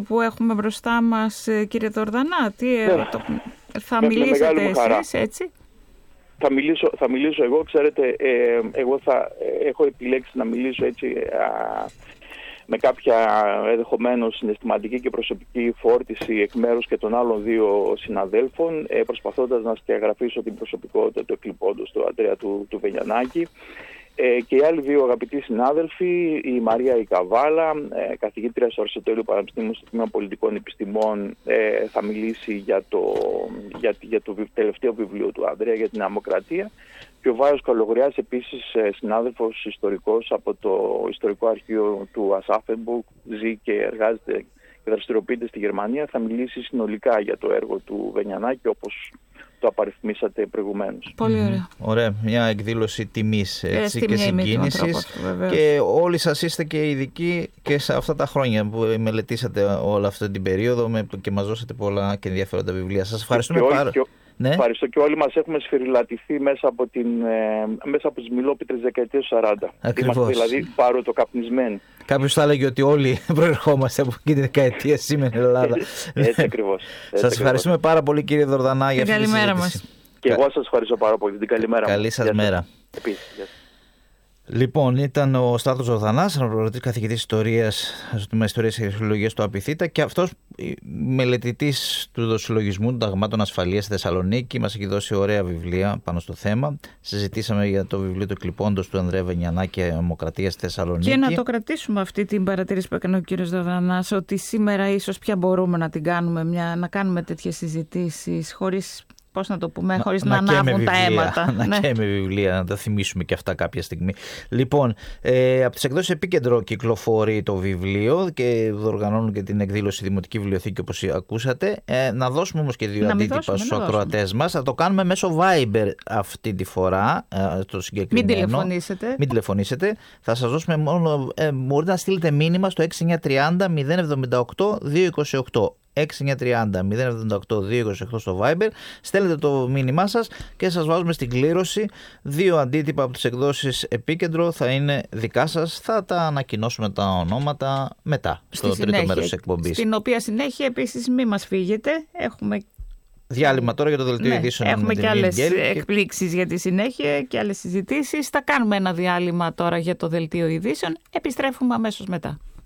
που έχουμε μπροστά μας, κύριε Δορδανά? Θα μιλήσετε εσείς, έτσι? Θα μιλήσω εγώ. Ξέρετε, εγώ θα έχω επιλέξει να μιλήσω έτσι με κάποια ενδεχομένως συναισθηματική και προσωπική φόρτιση εκ μέρους και των άλλων δύο συναδέλφων, προσπαθώντας να σκιαγραφίσω την προσωπικότητα του εκλειπώντος του Ανδρέα του Βενιανάκη. Και οι άλλοι δύο αγαπητοί συνάδελφοι, η Μαρία Ικαβάλα, καθηγήτρια στο Αριστοτέλειο Πανεπιστήμιου στο Τμήμα Πολιτικών Επιστημών, θα μιλήσει για το τελευταίο βιβλίο του Ανδρέα, για την Αμοκρατία. Και ο Βάιος Καλογριάς, επίσης συνάδελφος ιστορικός από το Ιστορικό Αρχείο του Ασάφενμπουργκ, ζει και εργάζεται και δραστηριοποιείται στη Γερμανία, θα μιλήσει συνολικά για το έργο του Βενιανάκη, όπως το απαριθμίσατε προηγουμένως. Πολύ ωραία. Ωραία, μια εκδήλωση τιμής και συγκίνησης. Και όλοι σας είστε και ειδικοί και σε αυτά τα χρόνια που μελετήσατε όλη αυτή την περίοδο και μας δώσατε πολλά και ενδιαφέροντα βιβλία. Σας ευχαριστούμε πάρα πολύ. Ναι. Ευχαριστώ, και όλοι μας έχουμε σφυριλατηθεί μέσα από τις μιλόπιτρες δεκαετίες του 40. Ακριβώς. Είμαστε δηλαδή παροτοκαπνισμένοι. Κάποιος θα έλεγε ότι όλοι προερχόμαστε από εκείνη τη δεκαετία σήμερα στην Ελλάδα. Έτσι ακριβώς. Σας ευχαριστούμε πάρα πολύ, κύριε Δορδανά, για αυτή τη συζήτηση. Καλημέρα μας. Και εγώ σας ευχαριστώ πάρα πολύ. Την καλημέρα μας. Καλή σας μέρα. Επίσης. Λοιπόν, ήταν ο Στάθος Δορδανάς, αναπληρωτής καθηγητής ιστορίας στο τμήμα Ιστορίας και Αρχαιολογίας του ΑΠΙΘΙΤΑ και αυτός μελετητής του δοσυλλογισμού των ταγμάτων ασφαλείας στη Θεσσαλονίκη. Μας έχει δώσει ωραία βιβλία πάνω στο θέμα. Συζητήσαμε για το βιβλίο του Εκλειπώντος του Ανδρέα Βενιανάκη, Αμοκρατία στη Θεσσαλονίκη. Και να το κρατήσουμε αυτή την παρατήρηση που έκανε ο κύριος Δορδανάς, ότι σήμερα ίσως πια μπορούμε να την κάνουμε, να κάνουμε τέτοιες συζητήσεις χωρίς. Πώς να το πούμε, χωρίς να ανάβουν τα αίματα. Και με βιβλία, να τα θυμίσουμε και αυτά κάποια στιγμή. Λοιπόν, από τις εκδόσεις Επίκεντρο κυκλοφορεί το βιβλίο και οργανώνουν και την εκδήλωση Δημοτική Βιβλιοθήκη, όπως ακούσατε. Να δώσουμε όμως και δύο αντίτυπα στους ακροατές μας. Θα το κάνουμε μέσω Viber αυτή τη φορά. Το συγκεκριμένο. Μην τηλεφωνήσετε. Θα σας δώσουμε μόνο. Μπορείτε να στείλετε μήνυμα στο 6930 078 228. 6930-078-228 στο Viber. Στέλνετε το μήνυμά σας και σας βάζουμε στην κλήρωση 2 αντίτυπα από τις εκδόσεις Επίκεντρο. Θα είναι δικά σας. Θα τα ανακοινώσουμε τα ονόματα μετά, στο τρίτο μέρος της εκπομπής. Στην οποία συνέχεια επίσης μην μας φύγετε. Έχουμε διάλειμμα τώρα για το δελτίο ειδήσεων. Έχουμε και άλλες εκπλήξεις για τη συνέχεια και άλλες συζητήσεις. Θα κάνουμε ένα διάλειμμα τώρα για το δελτίο ειδήσεων. Επιστρέφουμε αμέσως μετά.